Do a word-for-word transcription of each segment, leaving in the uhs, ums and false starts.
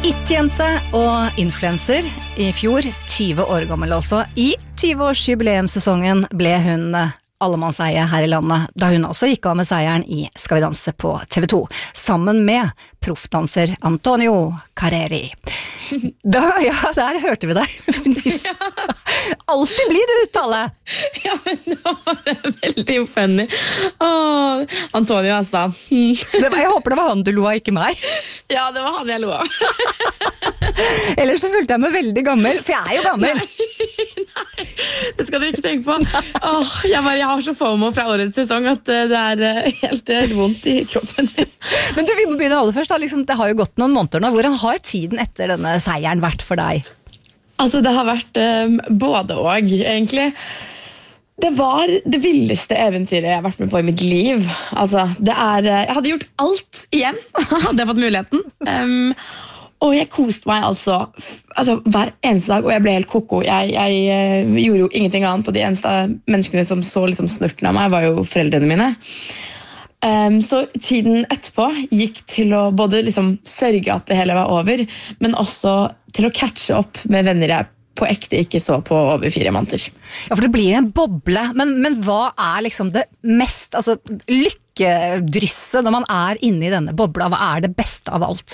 Hitjente og influencer I fjor, tjue år gammel også. I tjue-års-jubileumssesongen ble hun allemannseie her I landet, da hun også gikk av med seieren I Skal vi danse på T V to, sammen med proffdanser Antonio Carreri. Da, ja, der hørte vi deg. Alltid blir det uttale. Ja, men det var veldig funny. Åh, Antonio, altså. Det var, jeg håper det var han du lo av, ikke meg. Ja, det var han jeg lo av. Ellers så følte jeg meg veldig gammel, for jeg er jo gammel. Nei, nei, det skal du ikke tenke på. Åh, jeg, bare, jeg har så FOMO fra årets sesong at det er helt vondt I kroppen. Men du, vi må begynne aller først da. Liksom, det har jo gått noen måneder nå. Hvordan har tiden etter denne seieren vært for deg? Altså, det har vært um, både og, egentlig. Det var det villeste eventyret jeg har vært med på I mitt liv. Altså, det er, jeg hadde gjort alt igjen, hadde jeg fått muligheten. Um, og jeg koste meg altså, altså hver eneste dag, og jeg ble helt koko. Jeg, jeg uh, gjorde jo ingenting annet, og de eneste menneskene som så liksom snurten av meg var jo foreldrene mine. Um, så tiden etterpå gikk til å både liksom sørge at det hele var over, men også til å catche opp med venner jeg på ekte ikke så på over fire måneder. Ja, for det blir en boble, men, men hva er liksom det mest altså, lykkedrysset når man er inne I denne bobla? Hva er det beste av alt?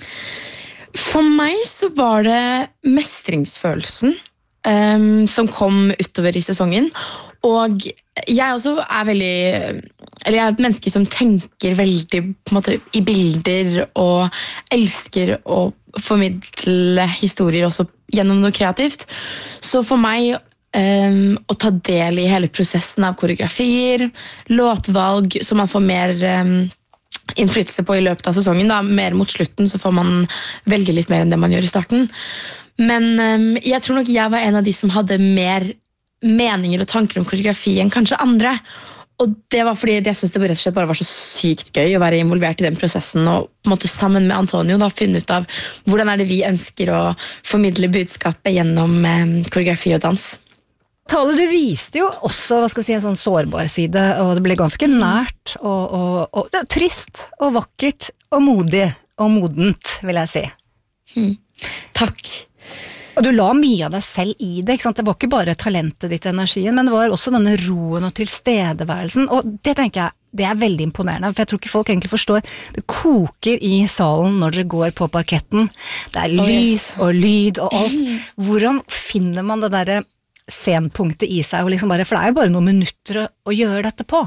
For meg så var det mestringsfølelsen um, som kom utover I sesongen, og jeg også er veldig, eller jeg er et menneske som tenker veldig på en måte, I bilder og elsker å formidle historier også gjennom noe kreativt. Så for meg um, å ta del I hele prosessen av koreografier, låtvalg, så man får mer um, innflytelse på I løpet av sesongen, da, mer mot slutten så får man velge litt mer enn det man gjør I starten. Men um, jeg tror nok jeg var en av de som hadde mer meninger og tanker om koreografi enn kanskje andre. Og det var fordi jeg synes det rett og slett bare var så sykt gøy å være involvert I den prosessen og på en måte sammen med Antonio da finne ut av hvordan er det vi ønsker å formidle budskapet gjennom eh, koreografi og dans. Tale, du viste jo også, hva skal vi si, en sånn sårbar side, og det ble ganske nært og, og, og ja, trist og vakkert og modig og modent, vil jeg si. Hmm. Takk. Og du la mye av deg selv I det, ikke sant? Det var ikke bare talentet ditt og energien, men det var også denne roen og tilstedeværelsen, og det tenker jeg, det er veldig imponerende, for jeg tror ikke folk egentlig forstår, det koker I salen når dere går på parketten, det er lys og lyd og alt. Hvordan finner man det der scenpunktet I seg, og liksom bare, for det er jo bare noen minutter å, å gjøre dette på?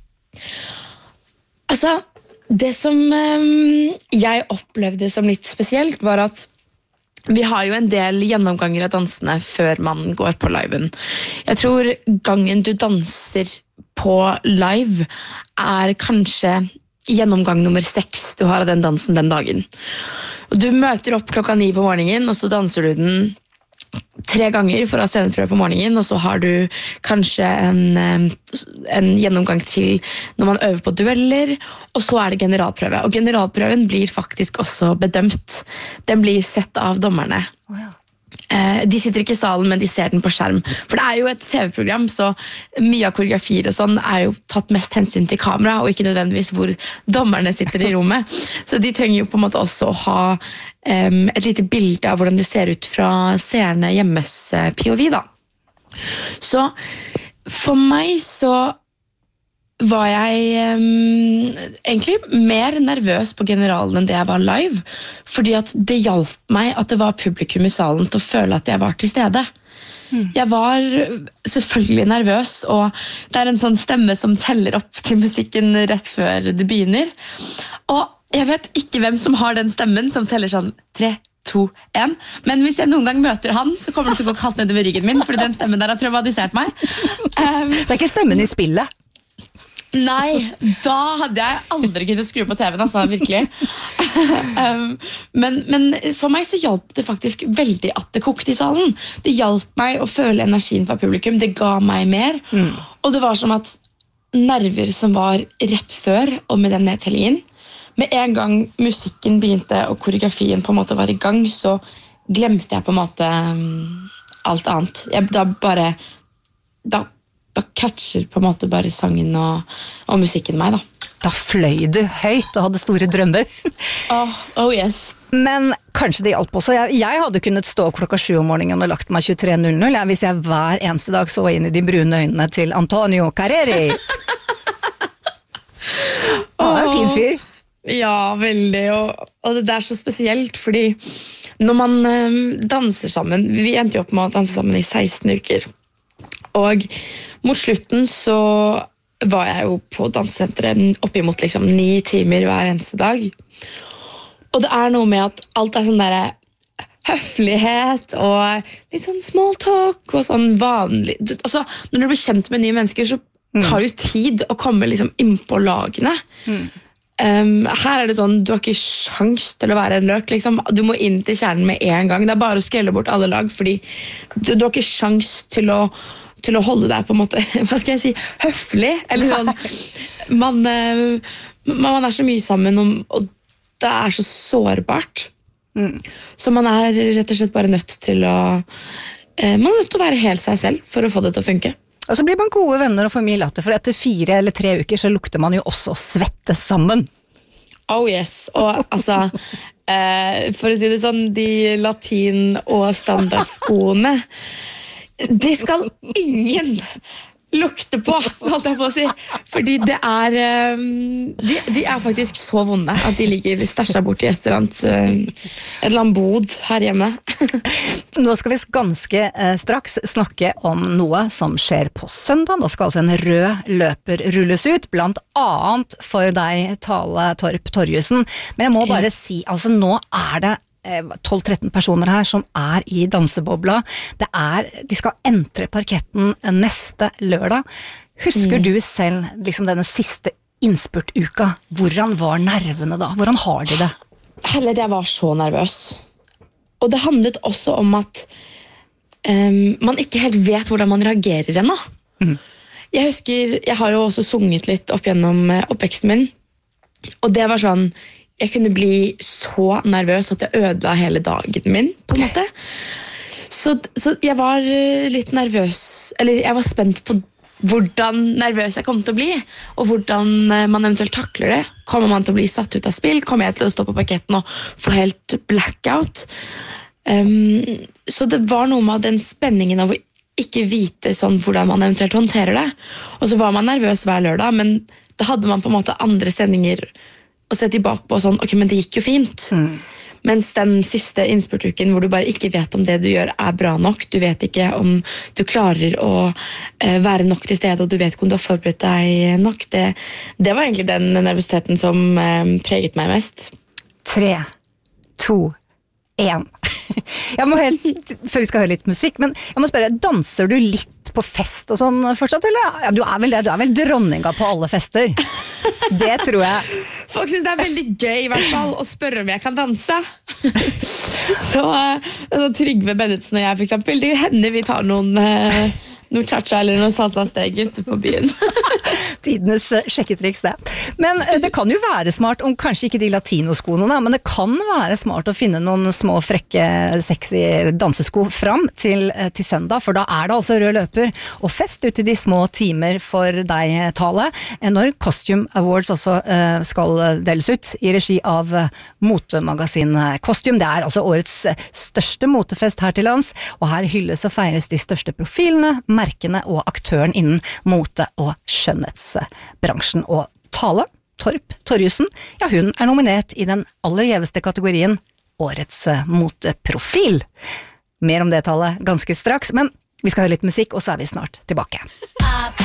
Altså, det som um, jeg opplevde som litt spesielt var at vi har jo en del gjennomganger av dansene før man går på liven. Jeg tror gangen du danser på live er kanskje gjennomgang nummer seks du har av den dansen den dagen. Og du møter opp klokka ni på morgenen, og så danser du den tre ganger for å ha sceneprøve på morgenen, og så har du kanskje en, en gjennomgang til når man øver på dueller, og så er det generalprøve. Og generalprøven blir faktisk også bedømt. Den blir sett av dommerne. Oh, ja. De sitter ikke I salen, men de ser den på skjerm. For det er jo et TV-program, så mye av koreografier og sånn er jo tatt mest hensyn til kamera, og ikke nødvendigvis hvor dommerne sitter I rommet. Så de trenger jo på en måte også å ha um, et lite bilde av hvordan det ser ut fra seerne hjemmes uh, P O V da. Så for meg så var jeg um, egentlig mer nervøs på generalen enn det jeg var live, fordi at det hjalp meg at det var publikum I salen til å føle at jeg var til stede. Mm. Jeg var selvfølgelig nervøs, og det er en sånn stemme som teller opp til musikken rett før det begynner. Og jeg vet ikke hvem som har den stemmen som teller sånn tre, to, en. Men hvis jeg noen gang møter han, så kommer det til å gå kaldt nedover ryggen min, fordi den stemmen der har traumatisert meg. Um, det er ikke stemmen I spillet. Nei, da hadde jeg aldri kunnet skru på TV-en, altså, virkelig. um, men, men for meg så hjalp det faktisk veldig at det kokte I salen. Det hjalp meg å føle energien fra publikum, det ga meg mer. Mm. Og det var som at nerver som var rett før, og med den nedtellingen, med en gang musikken begynte, og koreografien på en måte var I gang, så glemte jeg på en måte um, alt annet. Jeg, da bare... Da, da catcher på en måte bare sangen og, og musikken meg da. da fløy du høyt og hadde store drømmer. Oh, oh yes. Men kanskje det hjalp også. Jeg, jeg hadde kunnet stå opp klokka sju om morgenen og lagt meg tjuetre null null hvis jeg hver eneste dag så inn i de brune øynene til Antonio Carreri. Han er en fin fyr. Ja, veldig. Og, og det er så spesielt, fordi når man um, danser sammen, vi endte jo opp med å danse sammen i seksten uker, og mot slutten så var jeg jo på dansesenteret oppimot liksom ni timer hver eneste dag. Og det er noe med at alt er sånn der høflighet og litt sånn small talk og sånn vanlig. Altså, når du blir kjent med nye mennesker, så tar det jo tid å komme liksom inn på lagene. Mm. Um, her er det sånn, du har ikke sjans til å være en løk. Liksom. Du må inn til kjernen med en gang. Det er bare å skrelle bort alle lag, fordi du, du har ikke sjans til å, til å holde deg på en måte, hva skal jeg si, høflig. Eller sånn, man, man er så mye sammen, og, og det er så sårbart. Mm. Så man er rett og slett bare nødt til å eh, man er nødt til å være helt seg selv for å få det til å funke. Og så blir man gode venner og får mye latter, for etter fire eller tre uker så lukter man jo også svette sammen. Oh yes, og altså eh, for å si det sånn, de latin- og standardskoene, de skal ingen lukte på, holdt jeg på å si. Fordi det er de, de er faktisk så vonde at de ligger stasja bort i et eller annet et eller annet bod her hjemme. Nå skal vi ganske eh, straks snakke om noe som skjer på søndag. Da skal altså en rød løper rulles ut, blant annet for deg, Tale Torp Torjussen. Men jeg må bare si, altså nå er det tolv tretten personer her som er i dansebobla. Det er, de skal entre parketten neste lørdag. Husker mm. du selv liksom denne siste innspurtuka? Hvordan var nervene da? Hvordan har de det? Helle, jeg var så nervøs. Og det handlet også om at um, man ikke helt vet hvordan man reagerer ennå. Mm. Jeg husker, jeg har jo også sunget litt opp gjennom oppveksten min, og det var sånn, jeg kunne bli så nervøs at jeg ødela hele dagen min, på en måte. Så, så jeg var litt nervøs, eller jeg var spent på hvordan nervøs jeg kom til å bli, og hvordan man eventuelt takler det. Kommer man til å bli satt ut av spill? Kommer jeg til å stå på parketten og få helt blackout? Um, så det var noe med den spenningen av å ikke vite sånn hvordan man eventuelt håndterer det. Og så var man nervøs hver lørdag, men da hadde man på en måte andre sendinger og se tilbake på sånn, ok, men det gikk jo fint. Mm. Mens den siste innspurtuken hvor du bare ikke vet om det du gjør er bra nok, du vet ikke om du klarer å eh, være nok til stede, og du vet ikke om du har forberedt deg nok, det, det var egentlig den nervøsiteten som eh, preget meg mest. Tre, to, en. Jeg må helst, før vi skal høre litt musikk, men jeg må spørre, danser du litt på fest og sånn fortsatt, eller? Ja, du er vel det, du er vel dronninga på alle fester. Det tror jeg. Folk synes det er veldig gøy i hvert fall å spørre om jeg kan danse. Så, så Trygve Bennetsen og jeg for eksempel, det hender vi tar noen, noen cha-cha eller noen salsa-steg ute på byen. Tidenes sjekketriks det. Men det kan jo være smart, om kanskje ikke de latinoskoene da, men det kan være smart å finne noen små frekke, sexy dansesko fram til, til søndag, for da er det altså rød løper og fest ut i de små timer for deg, Tale, når Costume Awards også uh, skal deles ut i regi av uh, motemagasinet Costume. Det er altså årets største motefest her til lands, og her hylles og feires de største profilene, merkene og aktøren innen mote og skjønnhetsbransjen. Og Tale Torp Torjussen, ja, hun er nominert i den aller gjeveste kategorien Årets moteprofil. Mer om det, Tale, ganske straks, men vi skal høre litt musikk, og så er vi snart tilbake.